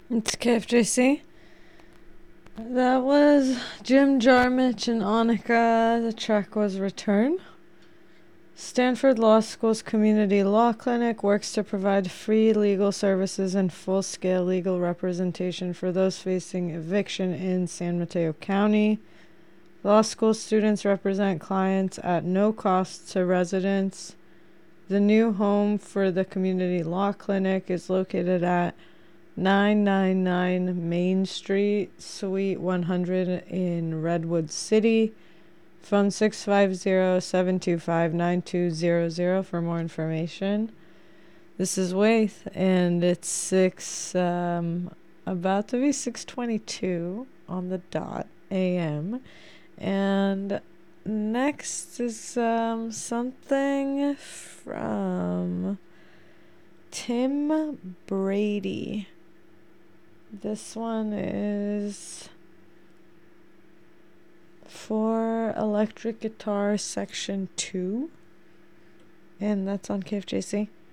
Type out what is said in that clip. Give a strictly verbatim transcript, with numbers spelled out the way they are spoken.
It's K F J C. That was Jim Jarmusch and Annika. The track was Return. Stanford Law School's Community Law Clinic works to provide free legal services and full-scale legal representation for those facing eviction in San Mateo County. Law school students represent clients at no cost to residents. The new home for the Community Law Clinic is located at nine ninety-nine Main Street, Suite one hundred in Redwood City. Phone six five zero, seven two five, nine two zero zero for more information. This is Waith, and it's six, um, about to be six twenty-two on the dot A M. And next is um, something from Tim Brady. This one is for Electric Guitar Section two. And that's on K F J C.